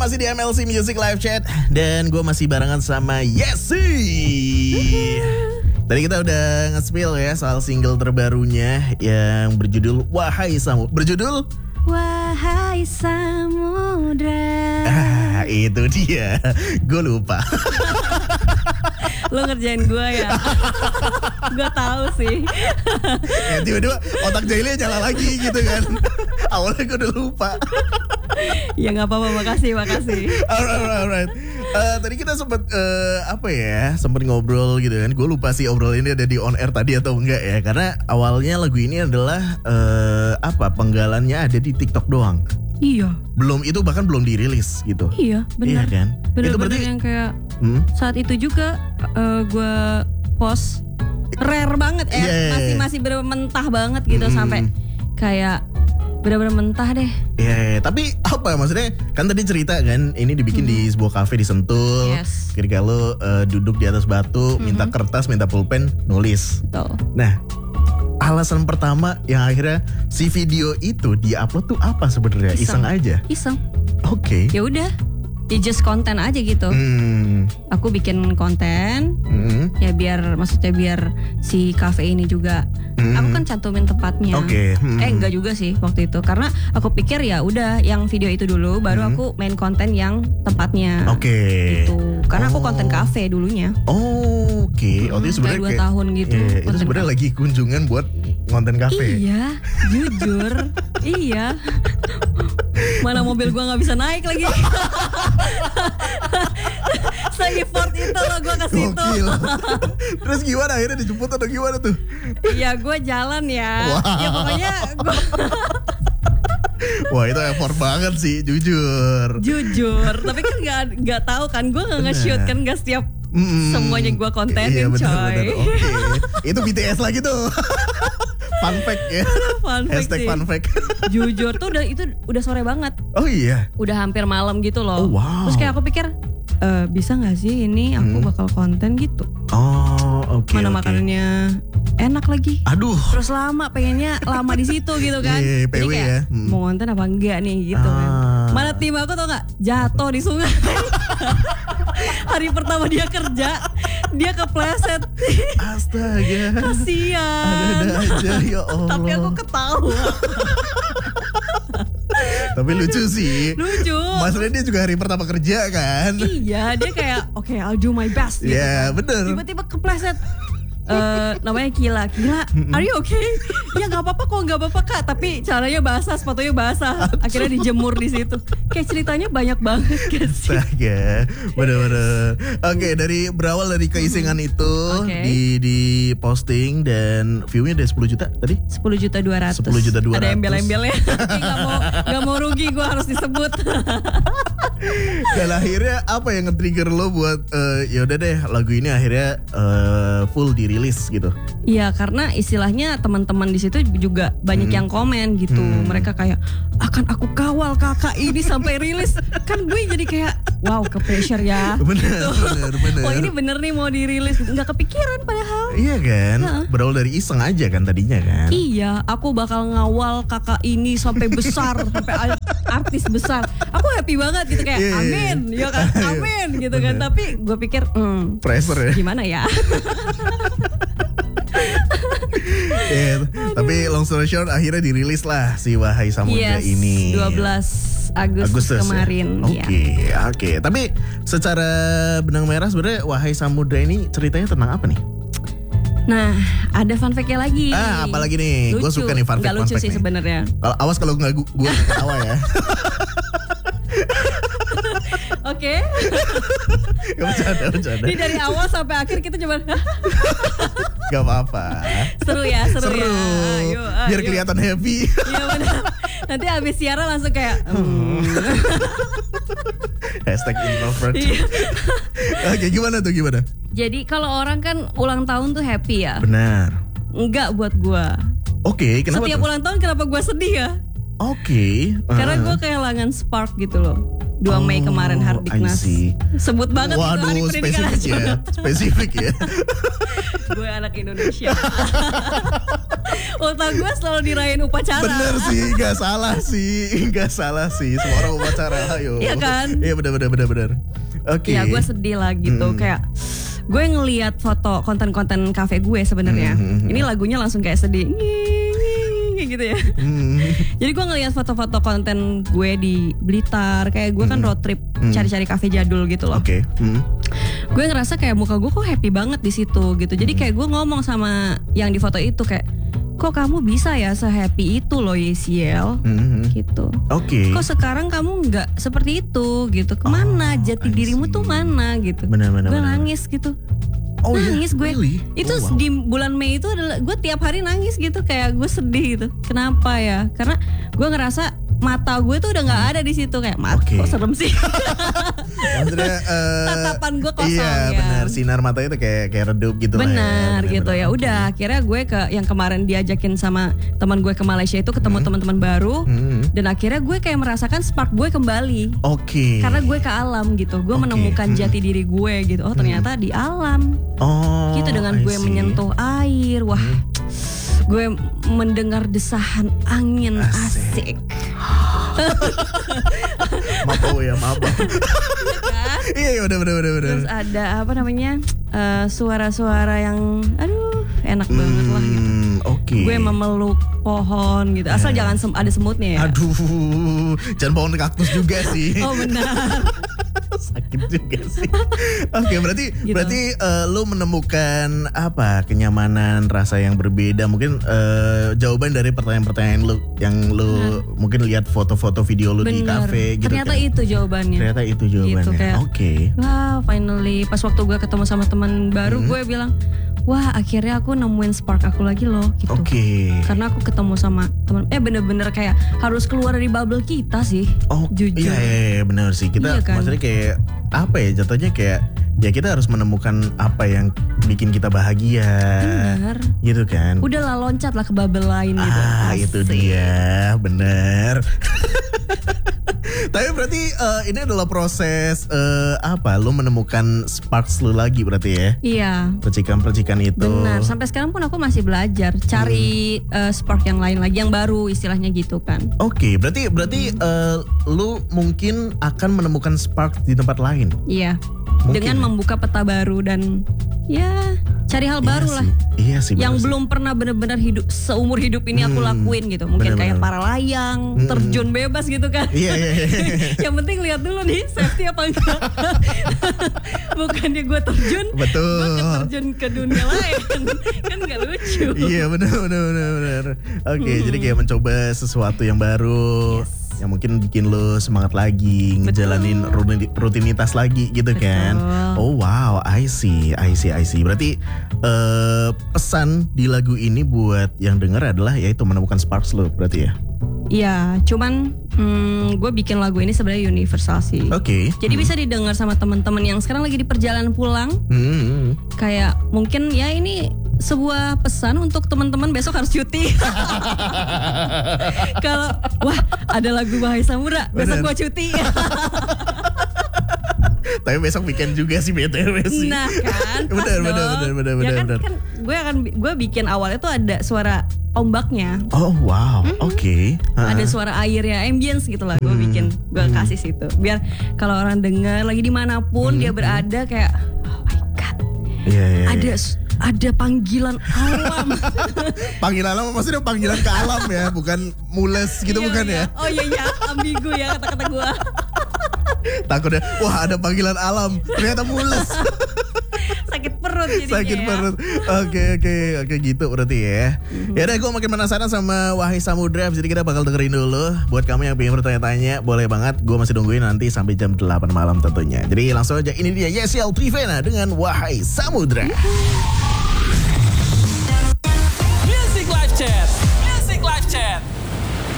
masih di MLC Music Live Chat dan gue masih barengan sama Yesi. Tadi kita udah nge-spill ya soal single terbarunya yang berjudul Wahai Samudra. Berjudul Wahai Samudra. Itu dia. Gue lupa. Lo ngerjain gue ya. Gue tahu sih. Ya tiba-tiba otak jahilnya nyala lagi gitu kan. Awalnya gue udah lupa. Ya gak apa-apa, makasih. Alright. Tadi kita sempat sempat ngobrol gitu kan. Gue lupa sih obrol ini ada di on air tadi atau enggak ya. Karena awalnya lagu ini adalah penggalannya ada di TikTok doang. Iya. Bahkan belum dirilis gitu. Iya, benar. Iya kan? Itu Bener-bener berarti yang kayak saat itu juga gue post rare banget masih bener-bener mentah banget gitu sampai kayak bener-bener mentah deh. Iya, tapi apa maksudnya? Kan tadi cerita kan, ini dibikin di sebuah kafe di Sentul. Yes. Ketika lo duduk di atas batu, minta kertas, minta pulpen, nulis. Betul. Nah, alasan pertama yang akhirnya si video itu di-upload tuh apa sebenarnya? Iseng aja. Iseng. Oke. Ya udah, just konten aja gitu. Aku bikin konten, ya biar si kafe ini juga. Aku kan cantumin tempatnya. Oke. Enggak juga sih waktu itu, karena aku pikir ya udah yang video itu dulu, baru aku main konten yang tempatnya. Oke. Gitu. Karena aku konten kafe dulunya. Oke. Oh, itu sebenarnya kayak 2 tahun gitu. Itu sebenarnya lagi kunjungan buat konten kafe. Iya, jujur. Iya. Mana mobil gua nggak bisa naik lagi. Se-effort itu loh gua ke situ. Terus gimana akhirnya dijemput atau gimana tuh? Iya, gua jalan ya. Wow. Ya pokoknya gua Wah, itu effort banget sih, jujur. Tapi kan nggak tahu kan, gua nggak nge-shoot kan, nggak setiap semuanya gua kontenin, coy. Oke. Itu BTS lagi tuh. Fun fact ya. Hashtag fun fact. Jujur tuh udah sore banget. Oh iya. Udah hampir malam gitu loh. Oh, wow. Terus kayak aku pikir bisa nggak sih ini aku bakal konten gitu. Oh, oke. Mana makanannya enak lagi. Aduh. Terus pengennya lama di situ gitu kan. Iya, Jadi PW kayak ya. mau konten apa enggak nih gitu kan. Mana tim aku tau nggak jatuh di sungai. Hari pertama dia kerja, dia kepleset. Astaga. Kasian. Ada aja ya Allah. Tapi aku ketawa. Tapi lucu sih. Lucu. Maksudnya dia juga hari pertama kerja kan. Iya, dia kayak okay, I'll do my best gitu. Iya, kan. bener. Tiba-tiba kepleset. Namanya Kila, are you okay? Ya nggak apa-apa kok, nggak apa-apa kak. Tapi caranya basah, sepatunya basah. Akhirnya dijemur di situ. Kayak ceritanya banyak banget kan sih. Astaga, bener-bener. Oke, berawal dari keisengan itu di posting dan viewnya udah 10 juta tadi? 10.200.000. 10.200.000. Ada embel-embelnya. Gak mau rugi, gue harus disebut. Dan akhirnya apa yang nge-trigger lo buat yaudah deh lagu ini akhirnya full dirilis gitu? Iya, karena istilahnya teman-teman di situ juga banyak yang komen gitu. Mereka kayak akan aku kawal kakak ini sampai rilis. Kan gue jadi kayak wow, ke pressure ya. Bener. Oh, ini bener nih mau dirilis. Nggak kepikiran padahal. Iya kan? Berawal dari iseng aja kan tadinya kan? Iya, aku bakal ngawal kakak ini sampai besar, sampai artis besar. Aku happy banget gitu kayak amin, ya kan, amin gitu kan. Tapi gue pikir pressure ya. Gimana ya? Tapi long story short akhirnya dirilis lah si Wahai Samudra ini 12 Agustus kemarin ya? Oke. Tapi secara benang merah sebenarnya Wahai Samudra ini ceritanya tentang apa nih? Nah, ada fun fact-nya lagi. Apalagi nih? Gue suka nih fun fact. Gak lucu sih sebenarnya. Awas kalau nggak gue ketawa ya. Oke. Bercanda. Ini dari awal sampai akhir kita coba. Gak apa-apa. Seru ya. Ayo. Biar kelihatan happy. Iya benar. Nanti abis siaran langsung kayak. Hashtag introvert. Oke, gimana? Jadi kalau orang kan ulang tahun tuh happy ya. Benar. Enggak buat gua. Oke, kenapa? Setiap ulang tahun kenapa gua sedih ya? Oke. Karena gua kehilangan spark gitu loh. 2 Mei kemarin Hardiknas. Sebut banget. Waduh, spesifik ya. Gue anak Indonesia. Ultah gue selalu dirayain upacara. Bener sih, gak salah sih. Semua orang upacara, ayo. Iya kan? Iya bener. Oke. Ya gue sedih lah gitu, kayak gue ngelihat foto konten-konten kafe gue sebenarnya. Ini lagunya langsung kayak sedih. Kayak gitu ya. Jadi gue ngelihat foto-foto konten gue di Blitar, kayak gue kan road trip cari-cari kafe jadul gitu loh. Oke. Gue ngerasa kayak muka gue kok happy banget di situ gitu. Jadi kayak gue ngomong sama yang di foto itu kayak, kok kamu bisa ya se-happy itu loh Yesiel gitu. Oke. Kok sekarang kamu nggak seperti itu gitu. Kemana jati dirimu tuh mana gitu. Benar. Gue nangis gitu. Oh, nangis yeah? gue. Really? Itu Oh, wow. di bulan Mei itu adalah gue tiap hari nangis gitu, kayak gue sedih gitu. Kenapa ya? Karena gue ngerasa mata gue tuh udah nggak ada di situ, kayak mata kok serem sih. Maksudnya tatapan gue kosong. iya, ya. benar. Sinar matanya tuh kayak redup gitu lah ya. Benar gitu ya. Oke. Udah akhirnya gue ke yang kemarin diajakin sama teman gue ke Malaysia itu ketemu teman-teman baru dan akhirnya gue kayak merasakan spark gue kembali. Oke. Karena gue ke alam gitu. Gue Oke. menemukan jati diri gue gitu. Oh, ternyata di alam. Oh. Gitu dengan I gue see. menyentuh air. Wah. Gue mendengar desahan angin. Asik. Maaf. Kan? Iya, benar. Terus ada apa namanya suara-suara yang aduh enak banget lah gitu. Oke. Gue memeluk pohon gitu. Asal jangan ada semutnya ya. Aduh, jangan pohon kaktus juga sih. Oh benar. Sakit juga sih. Oke, berarti Gitu. lu menemukan apa kenyamanan rasa yang berbeda. Mungkin jawaban dari pertanyaan-pertanyaan lu yang lu mungkin lihat foto-foto video lu di Bener. kafe gitu. Ternyata kan. itu jawabannya. Ternyata itu jawabannya. Gitu, kayak, Oke. Wow, finally pas waktu gue ketemu sama teman baru gue bilang, wah akhirnya aku nemuin spark aku lagi loh gitu. Oke. Karena aku ketemu sama teman, bener-bener kayak harus keluar dari bubble kita sih. Oh, jujur. Iya, benar sih. Kita Iya kan? maksudnya kayak apa ya? Jatuhnya kayak ya kita harus menemukan apa yang bikin kita bahagia. Bener. Gitu kan? Udahlah loncatlah ke bubble lain gitu. Itu Asik. dia, bener. Tapi berarti ini adalah proses apa? Lu menemukan sparks lu lagi berarti ya? Iya. Percikan-percikan itu. Benar, sampai sekarang pun aku masih belajar cari spark yang lain lagi, yang baru istilahnya gitu kan. Oke, berarti lu mungkin akan menemukan spark di tempat lain. Iya. Mungkin Dengan ya? membuka peta baru dan ya cari hal baru lah. Iya sih. Yang bener sih. belum pernah benar-benar seumur hidup ini aku lakuin gitu. Mungkin Bener-bener. kayak para layang, terjun bebas gitu kan. Iya. Yang penting lihat dulu nih safety apa enggak. Bukannya gue terjun, Betul. gue terjun ke dunia lain. Kan gak lucu. Iya benar. Oke, jadi kayak mencoba sesuatu yang baru. Yes. Yang mungkin bikin lo semangat lagi, ngejalanin rutinitas lagi gitu kan. Oh wow, I see. Berarti pesan di lagu ini buat yang denger adalah yaitu menemukan sparks lo berarti ya. Iya, cuman gue bikin lagu ini sebenarnya universal sih. Oke. Jadi bisa didengar sama teman-teman yang sekarang lagi di perjalanan pulang. Kayak mungkin ya ini sebuah pesan untuk teman-teman besok harus cuti. Kalau wah ada lagu Wahai Samudra, besok Bener. gue cuti. Tapi besok weekend juga sih BTW sih. Nah kan, pas Bener. dong. Ya kan gue bikin awalnya tuh ada suara ombaknya. Oh wow, oke. Ada suara airnya, ambience gitu lah. Gue bikin, gue kasih situ. Biar kalau orang dengar lagi dimanapun dia berada kayak, oh my god, Iya. ada panggilan alam. Panggilan alam maksudnya panggilan ke alam ya, bukan mules gitu Iya, bukan iya. ya? Oh iya, ambigu ya kata-kata gue. Takutnya wah ada panggilan alam ternyata mules. Sakit perut jadinya. Sakit ya. perut. Oke gitu berarti ya. Ya udah gue makin penasaran sama Wahai Samudra. Jadi kita bakal dengerin dulu. Buat kamu yang pengen bertanya-tanya boleh banget. Gue masih nungguin nanti sampai jam 8 malam tentunya. Jadi langsung aja, ini dia Yesiel Trivena dengan Wahai Samudra. Music Live Chat.